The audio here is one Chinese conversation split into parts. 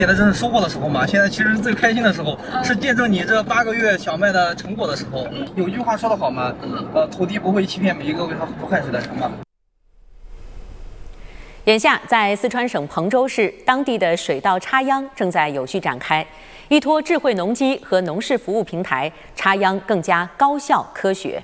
现在正是收获的时候嘛，现在其实最开心的时候，是见证你这8个月小麦的成果的时候。有句话说得好嘛，土地不会欺骗每一个为它付出汗水的人嘛。 眼下，在四川省彭州市，当地的水稻插秧正在有序展开。依托智慧农机和农事服务平台，插秧更加高效科学。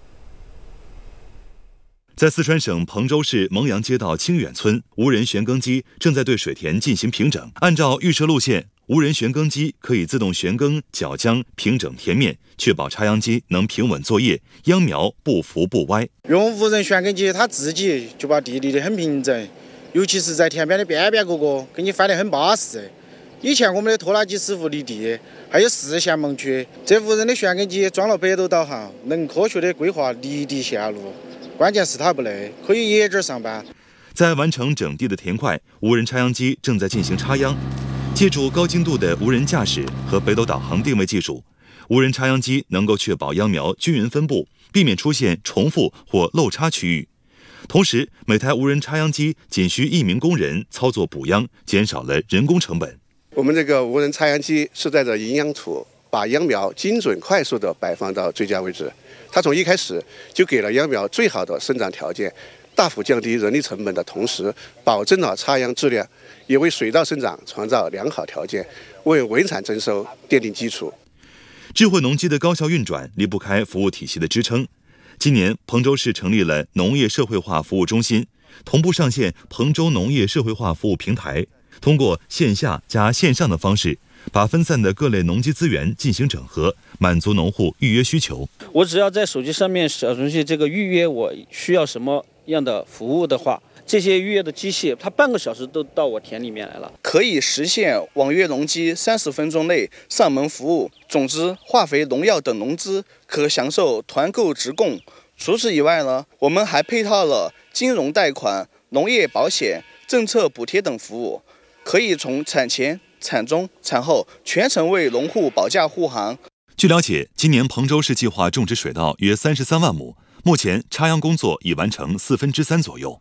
在四川省彭州市蒙阳街道清远村，无人旋耕机正在对水田进行平整。按照预设路线，无人旋耕机可以自动旋耕、搅浆、平整田面，确保插秧机能平稳作业，秧苗不浮不歪。 用无人旋耕机，它自己就把地理得很平整，尤其是在田边的边边角角，给你翻得很巴适。以前我们的拖拉机师傅犁地，还有视线盲区，这无人的旋耕机装了北斗导航，能科学的规划犁地线路。关键是它不累，可以夜间上班。 在完成整地的田块，无人插秧机正在进行插秧。借助高精度的无人驾驶和北斗导航定位技术，无人插秧机能够确保秧苗均匀分布，避免出现重复或漏插区域。同时，每台无人插秧机仅需1名工人操作补秧，减少了人工成本。 我们这个无人插秧机是在这营养处，把秧苗精准快速地摆放到最佳位置。它从一开始就给了秧苗最好的生长条件，大幅降低人力成本的同时，保证了插秧质量，也为水稻生长创造良好条件，为稳产增收奠定基础。 智慧农机的高效运转离不开服务体系的支撑。今年，彭州市成立了农业社会化服务中心，同步上线彭州农业社会化服务平台，通过线下加线上的方式，把分散的各类农机资源进行整合，满足农户预约需求。 我只要在手机上面小程序这个预约我需要什么样的服务的话，这些预约的机器它半个小时都到我田里面来了， 可以实现网约农机30分钟内上门服务，种子、化肥、农药等农资可享受团购直供。除此以外呢，我们还配套了金融贷款、农业保险、政策补贴等服务，可以从产前、产中、产后全程为农户保驾护航。 据了解，今年彭州市计划种植水稻约33万亩，目前插秧工作已完成3/4左右。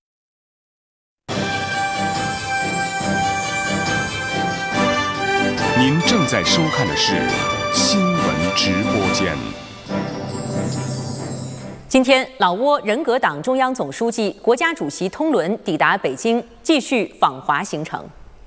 您正在收看的是新闻直播间。 今天，老挝人格党中央总书记、国家主席通伦抵达北京，继续访华行程。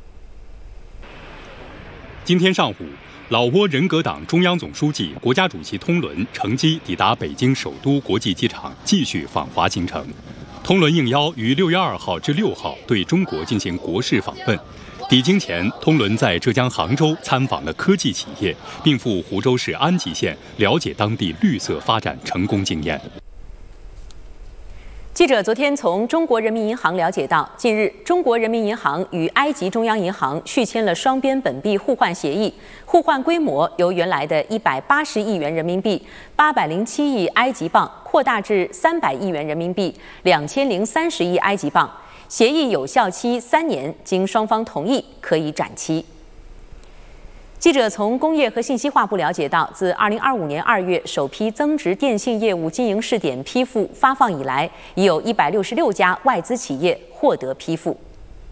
今天上午，老挝人格党中央总书记、国家主席通伦乘机抵达北京首都国际机场，继续访华行程。通伦应邀于6月2号至6号对中国进行国事访问。抵京前，通伦在浙江杭州参访了科技企业，并赴湖州市安吉县了解当地绿色发展成功经验。 记者昨天从中国人民银行了解到，近日中国人民银行与埃及中央银行续签了双边本币互换协议，互换规模由原来的180亿元人民币、807亿埃及镑扩大至300亿元人民币、2030亿埃及镑。协议有效期3年，经双方同意可以展期。记者从工业和信息化部了解到，自2025年2月首批增值电信业务经营试点批复发放以来，已有166家外资企业获得批复。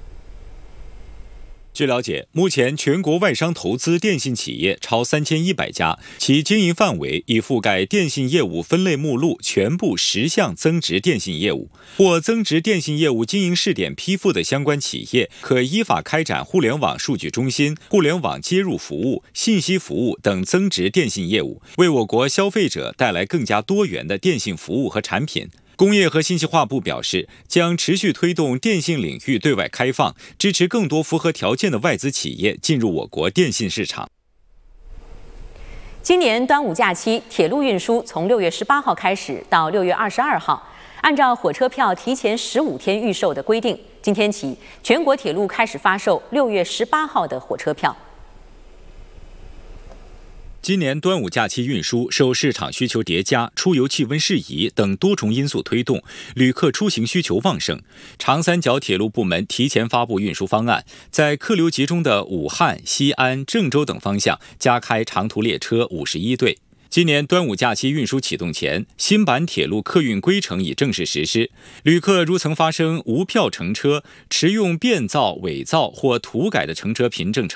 据了解，目前全国外商投资电信企业超3100家，其经营范围已覆盖电信业务分类目录全部10项增值电信业务。或增值电信业务经营试点批复的相关企业，可依法开展互联网数据中心、互联网接入服务、信息服务等增值电信业务，为我国消费者带来更加多元的电信服务和产品。工业和信息化部表示，将持续推动电信领域对外开放，支持更多符合条件的外资企业进入我国电信市场。 今年端午假期，铁路运输从6月18号开始到6月22号，按照火车票提前15天预售的规定，今天起，全国铁路开始发售6月18号的火车票。 今年端午假期运输受市场需求叠加、出游气温适宜等多重因素推动，旅客出行需求旺盛。长三角铁路部门提前发布运输方案，在客流集中的武汉、西安、郑州等方向加开长途列车51对。 今年端午假期运输启动前，新版铁路客运规程已正式实施。旅客如曾发生无票乘车、持用变造、伪造或涂改的乘车凭证